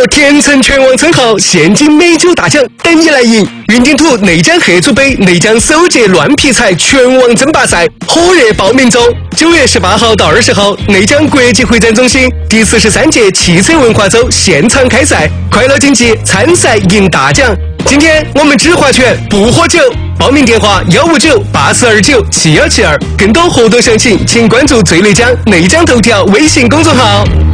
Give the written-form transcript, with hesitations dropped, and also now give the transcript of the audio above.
甜橙全网称号，现金美酒大奖等你来赢！云顶土内江黑猪杯内江首届乱劈柴全网争霸赛火热报名中，9月18号到20号，内江国际会展中心第43届汽车文化周现场开赛，快乐竞技，参赛赢大奖。今天我们只划拳不喝酒，报名电话15984297172，更多活动详情请关注最内江内江头条微信公众号。